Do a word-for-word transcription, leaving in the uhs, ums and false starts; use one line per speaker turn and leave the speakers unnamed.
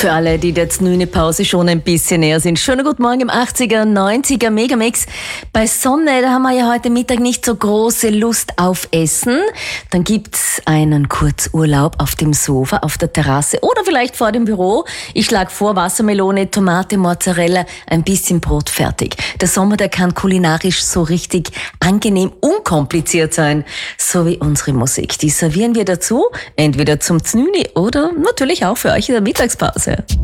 Für alle, die der Znüni-Pause schon ein bisschen näher sind. Schönen guten Morgen im achtziger, neunziger Megamix. Bei Sonne, da haben wir ja heute Mittag nicht so große Lust auf Essen. Dann gibt's einen Kurzurlaub auf dem Sofa, auf der Terrasse oder vielleicht vor dem Büro. Ich schlage vor, Wassermelone, Tomate, Mozzarella, ein bisschen Brot, fertig. Der Sommer, der kann kulinarisch so richtig angenehm, unkompliziert sein. So wie unsere Musik. Die servieren wir dazu, entweder zum Znüni oder natürlich auch für euch in der Mittagspause.